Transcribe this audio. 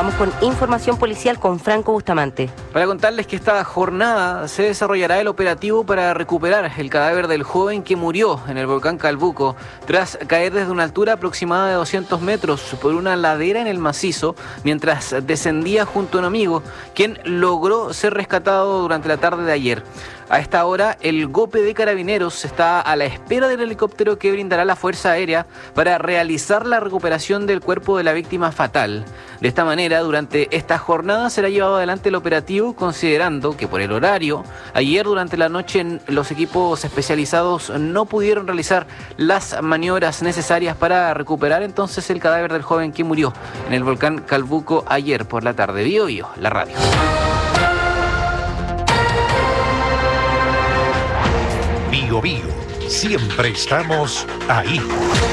Vamos con información policial con Franco Bustamante. Para contarles que esta jornada se desarrollará el operativo para recuperar el cadáver del joven que murió en el volcán Calbuco tras caer desde una altura aproximada de 200 metros por una ladera en el macizo mientras descendía junto a un amigo, quien logró ser rescatado durante la tarde de ayer. A esta hora, el GOPE de Carabineros está a la espera del helicóptero que brindará la Fuerza Aérea para realizar la recuperación del cuerpo de la víctima fatal. De esta manera, durante esta jornada será llevado adelante el operativo, considerando que por el horario, ayer durante la noche los equipos especializados no pudieron realizar las maniobras necesarias para recuperar entonces el cadáver del joven que murió en el volcán Calbuco ayer por la tarde. Bio Bio, la radio. Bio Bio, siempre estamos ahí.